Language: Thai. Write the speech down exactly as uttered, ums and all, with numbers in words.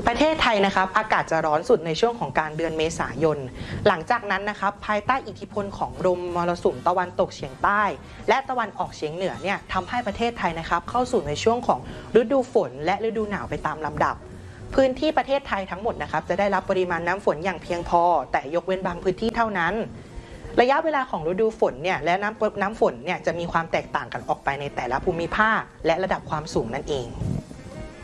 ประเทศไทยนะครับอากาศจะร้อนสุดในช่วงของการเดือนเมษายนหลังจากนั้นนะครับภายใต้อิทธิพลของลมมรสุมตะวันตกเฉียงใต้และตะวันออกเฉียงเหนือเนี่ยทำให้ประเทศไทยนะครับเข้าสู่ในช่วงของฤดูฝนและฤดูหนาวไปตามลำดับพื้นที่ประเทศไทยทั้งหมดนะครับจะได้รับปริมาณน้ำฝนอย่างเพียงพอแต่ยกเว้นบางพื้นที่เท่านั้นระยะเวลาของฤดูฝนเนี่ยและน้ำน้ำฝนเนี่ยจะมีความแตกต่างกันออกไปในแต่ละภูมิภาคและระดับความสูงนั่นเอง